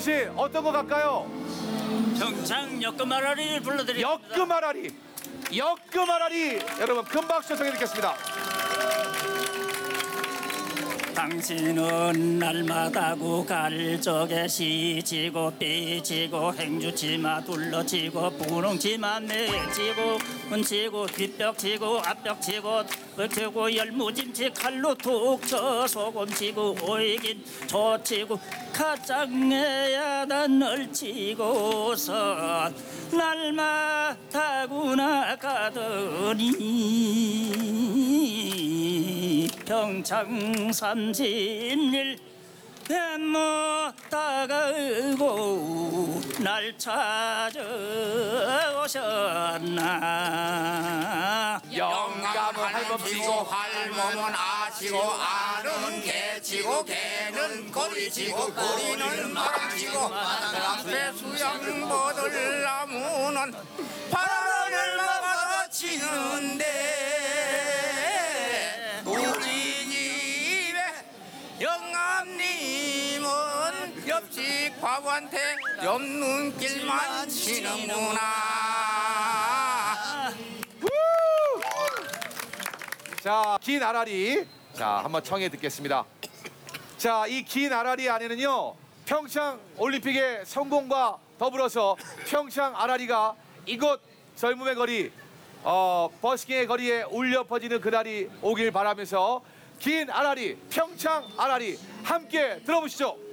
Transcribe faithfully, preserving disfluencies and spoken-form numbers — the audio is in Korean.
어르신 어떤 거 갈까요? 평창 역금아라리를 불러드립니다. 역금아라리, 역금아라리. 여러분 큰 박수 청해 듣겠습니다. 당신은 날마다고 갈적에 시지고 삐지고 행주치마 둘러치고 분홍치마 매치고 문치고 뒷벽치고 앞벽치고 벽치고 열무짐치 칼로 툭 쳐 소금치고 오이긴 조치고 가장에야 단을 치고서 날마다고 나가더니 평창 삼십일 못 다가고 날 찾아오셨나. 영감은 할멈치고 할멈은 아치고 아는 개치고 개는 고리치고 고리는 마랑치고 앞에 수양보들 나무는 바람을 막아 치는데 우리 집에 영감님은 옆집 과부한테 옆눈길만 치는구나. 자, 긴 아라리. 자, 한번 청해 듣겠습니다. 자, 이 긴 아라리 안에는요, 평창 올림픽의 성공과 더불어서 평창 아라리가 이곳 젊음의 거리, 어, 버스킹의 거리에 울려 퍼지는 그날이 오길 바라면서 긴 아라리, 평창 아라리 함께 들어보시죠.